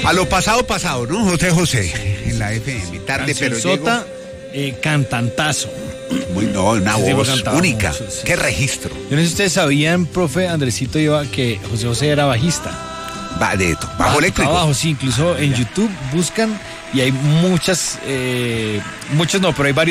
A lo pasado, ¿no? José, en la FM, tarde pero Sota, cantantazo. Una voz única. Mucho, sí. Qué registro. Yo no sé si ustedes sabían, profe Andresito, que José era bajista. Bajo eléctrico. Bajo, sí, incluso en YouTube buscan y hay muchos no, pero hay varios